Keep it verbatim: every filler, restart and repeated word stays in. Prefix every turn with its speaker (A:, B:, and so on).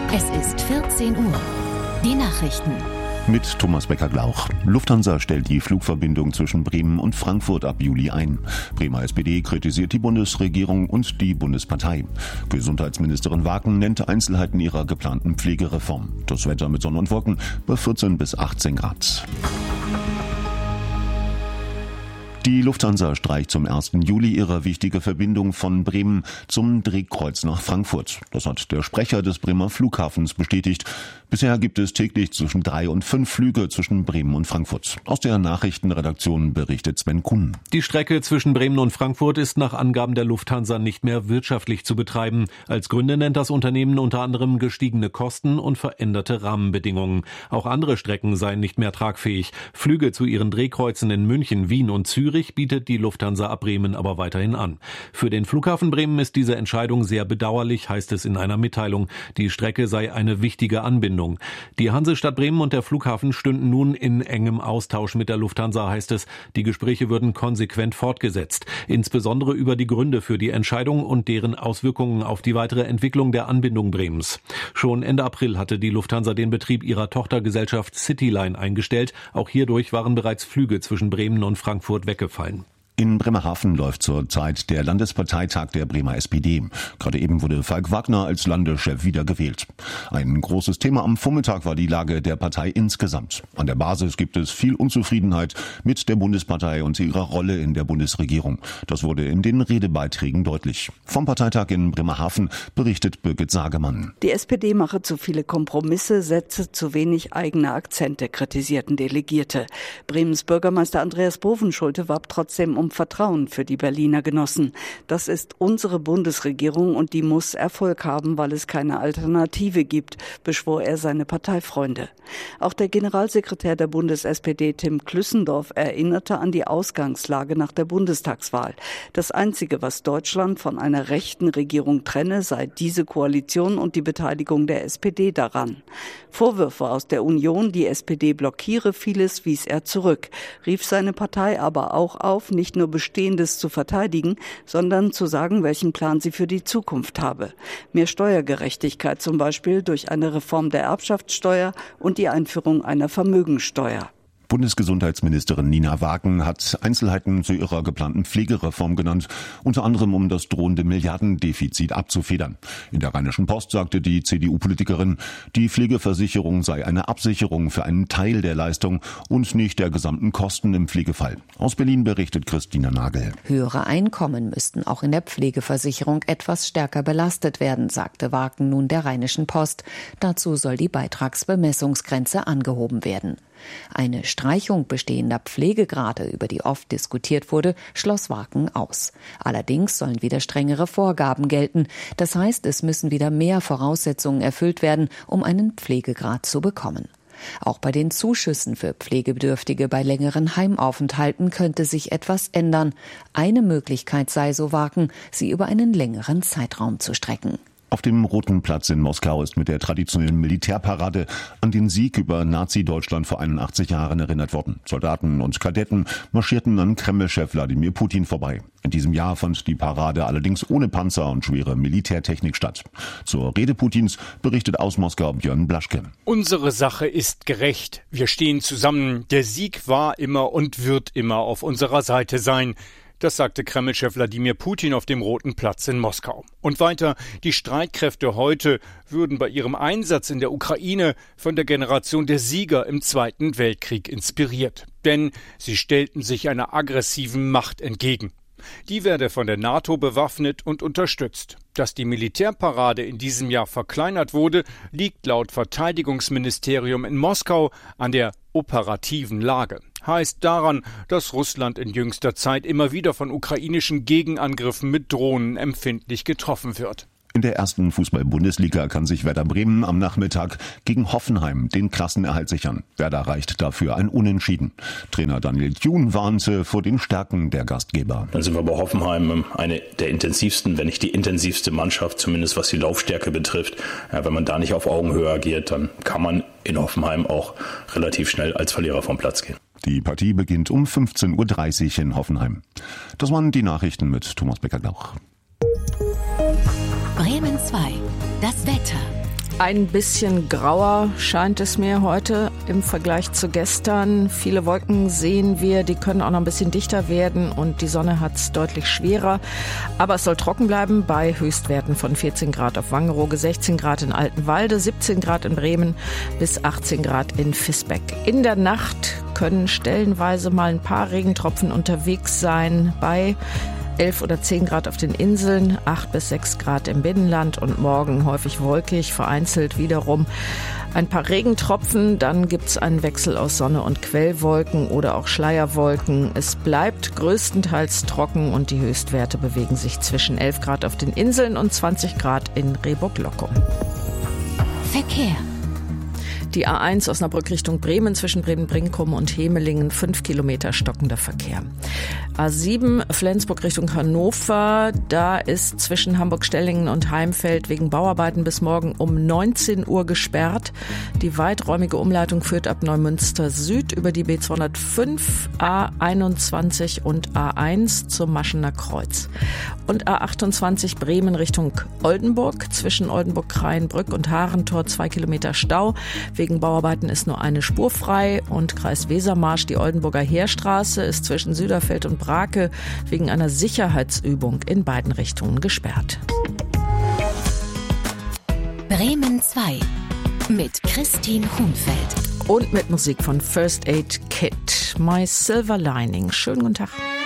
A: Es ist vierzehn Uhr. Die Nachrichten.
B: Mit Thomas Becker-Glauch. Lufthansa stellt die Flugverbindung zwischen Bremen und Frankfurt ab Juli ein. Bremer S P D kritisiert die Bundesregierung und die Bundespartei. Gesundheitsministerin Wagen nennt Einzelheiten ihrer geplanten Pflegereform. Das Wetter mit Sonne und Wolken bei vierzehn bis achtzehn Grad. Die Lufthansa streicht zum ersten Juli ihre wichtige Verbindung von Bremen zum Drehkreuz nach Frankfurt. Das hat der Sprecher des Bremer Flughafens bestätigt. Bisher gibt es täglich zwischen drei und fünf Flüge zwischen Bremen und Frankfurt. Aus der Nachrichtenredaktion berichtet Sven Kuhn.
C: Die Strecke zwischen Bremen und Frankfurt ist nach Angaben der Lufthansa nicht mehr wirtschaftlich zu betreiben. Als Gründe nennt das Unternehmen unter anderem gestiegene Kosten und veränderte Rahmenbedingungen. Auch andere Strecken seien nicht mehr tragfähig. Flüge zu ihren Drehkreuzen in München, Wien und Zürich bietet die Lufthansa ab Bremen aber weiterhin an. Für den Flughafen Bremen ist diese Entscheidung sehr bedauerlich, heißt es in einer Mitteilung. Die Strecke sei eine wichtige Anbindung. Die Hansestadt Bremen und der Flughafen stünden nun in engem Austausch mit der Lufthansa, heißt es. Die Gespräche würden konsequent fortgesetzt. Insbesondere über die Gründe für die Entscheidung und deren Auswirkungen auf die weitere Entwicklung der Anbindung Bremens. Schon Ende April hatte die Lufthansa den Betrieb ihrer Tochtergesellschaft Cityline eingestellt. Auch hierdurch waren bereits Flüge zwischen Bremen und Frankfurt weggefallen.
B: In Bremerhaven läuft zurzeit der Landesparteitag der Bremer S P D. Gerade eben wurde Falk Wagner als Landeschef wiedergewählt. Ein großes Thema am Vormittag war die Lage der Partei insgesamt. An der Basis gibt es viel Unzufriedenheit mit der Bundespartei und ihrer Rolle in der Bundesregierung. Das wurde in den Redebeiträgen deutlich. Vom Parteitag in Bremerhaven berichtet Birgit Sagemann.
D: Die S P D mache zu viele Kompromisse, setze zu wenig eigene Akzente, kritisierten Delegierte. Bremens Bürgermeister Andreas Bovenschulte warb trotzdem um Vertrauen für die Berliner Genossen. Das ist unsere Bundesregierung und die muss Erfolg haben, weil es keine Alternative gibt, beschwor er seine Parteifreunde. Auch der Generalsekretär der Bundes-S P D, Tim Klüssendorf, erinnerte an die Ausgangslage nach der Bundestagswahl. Das Einzige, was Deutschland von einer rechten Regierung trenne, sei diese Koalition und die Beteiligung der S P D daran. Vorwürfe aus der Union, die S P D blockiere vieles, wies er zurück, rief seine Partei aber auch auf, nicht nur Bestehendes zu verteidigen, sondern zu sagen, welchen Plan sie für die Zukunft habe. Mehr Steuergerechtigkeit zum Beispiel durch eine Reform der Erbschaftssteuer und die Einführung einer Vermögensteuer.
B: Bundesgesundheitsministerin Nina Wagen hat Einzelheiten zu ihrer geplanten Pflegereform genannt, unter anderem um das drohende Milliardendefizit abzufedern. In der Rheinischen Post sagte die C D U-Politikerin, die Pflegeversicherung sei eine Absicherung für einen Teil der Leistung und nicht der gesamten Kosten im Pflegefall. Aus Berlin berichtet Christina Nagel.
E: Höhere Einkommen müssten auch in der Pflegeversicherung etwas stärker belastet werden, sagte Wagen nun der Rheinischen Post. Dazu soll die Beitragsbemessungsgrenze angehoben werden. Eine Streichung bestehender Pflegegrade, über die oft diskutiert wurde, schloss Wagen aus. Allerdings sollen wieder strengere Vorgaben gelten. Das heißt, es müssen wieder mehr Voraussetzungen erfüllt werden, um einen Pflegegrad zu bekommen. Auch bei den Zuschüssen für Pflegebedürftige bei längeren Heimaufenthalten könnte sich etwas ändern. Eine Möglichkeit sei, so Wagen, sie über einen längeren Zeitraum zu strecken.
B: Auf dem Roten Platz in Moskau ist mit der traditionellen Militärparade an den Sieg über Nazi-Deutschland vor einundachtzig Jahren erinnert worden. Soldaten und Kadetten marschierten an Kreml-Chef Wladimir Putin vorbei. In diesem Jahr fand die Parade allerdings ohne Panzer und schwere Militärtechnik statt. Zur Rede Putins berichtet aus Moskau Björn Blaschke.
F: Unsere Sache ist gerecht. Wir stehen zusammen. Der Sieg war immer und wird immer auf unserer Seite sein. Das sagte Kreml-Chef Wladimir Putin auf dem Roten Platz in Moskau. Und weiter, die Streitkräfte heute würden bei ihrem Einsatz in der Ukraine von der Generation der Sieger im Zweiten Weltkrieg inspiriert. Denn sie stellten sich einer aggressiven Macht entgegen. Die werde von der NATO bewaffnet und unterstützt. Dass die Militärparade in diesem Jahr verkleinert wurde, liegt laut Verteidigungsministerium in Moskau an der operativen Lage. Heißt daran, dass Russland in jüngster Zeit immer wieder von ukrainischen Gegenangriffen mit Drohnen empfindlich getroffen wird.
B: In der ersten Fußball-Bundesliga kann sich Werder Bremen am Nachmittag gegen Hoffenheim den Klassenerhalt sichern. Werder reicht dafür ein Unentschieden. Trainer Daniel Thun warnte vor den Stärken der Gastgeber.
G: Dann sind wir bei Hoffenheim eine der intensivsten, wenn nicht die intensivste Mannschaft, zumindest was die Laufstärke betrifft. Ja, wenn man da nicht auf Augenhöhe agiert, dann kann man in Hoffenheim auch relativ schnell als Verlierer vom Platz gehen.
B: Die Partie beginnt um fünfzehn Uhr dreißig in Hoffenheim. Das waren die Nachrichten mit Thomas Becker-Glauch.
A: Bremen zwei. Das Wetter.
H: Ein bisschen grauer scheint es mir heute im Vergleich zu gestern. Viele Wolken sehen wir, die können auch noch ein bisschen dichter werden und die Sonne hat es deutlich schwerer. Aber es soll trocken bleiben bei Höchstwerten von vierzehn Grad auf Wangerooge, sechzehn Grad in Altenwalde, siebzehn Grad in Bremen bis achtzehn Grad in Visbeck. In der Nacht können stellenweise mal ein paar Regentropfen unterwegs sein bei elf oder zehn Grad auf den Inseln, acht bis sechs Grad im Binnenland und morgen häufig wolkig, vereinzelt wiederum ein paar Regentropfen. Dann gibt es einen Wechsel aus Sonne und Quellwolken oder auch Schleierwolken. Es bleibt größtenteils trocken und die Höchstwerte bewegen sich zwischen elf Grad auf den Inseln und zwanzig Grad in Rehburg-Lockum.
A: Verkehr.
H: Die A eins Osnabrück Richtung Bremen zwischen Bremen-Brinkum und Hemelingen, fünf Kilometer stockender Verkehr. A sieben Flensburg Richtung Hannover, da ist zwischen Hamburg-Stellingen und Heimfeld wegen Bauarbeiten bis morgen um neunzehn Uhr gesperrt. Die weiträumige Umleitung führt ab Neumünster Süd über die B zweihundertfünf, A einundzwanzig und A eins zum Maschener Kreuz. Und A achtundzwanzig Bremen Richtung Oldenburg zwischen Oldenburg-Kreienbrück und Harentor, zwei Kilometer Stau. Wegen Bauarbeiten ist nur eine Spur frei und Kreis Wesermarsch, die Oldenburger Heerstraße, ist zwischen Süderfeld und Brake wegen einer Sicherheitsübung in beiden Richtungen gesperrt.
A: Bremen zwei mit Christine Hunfeld.
H: Und mit Musik von First Aid Kit. My Silver Lining. Schönen guten Tag.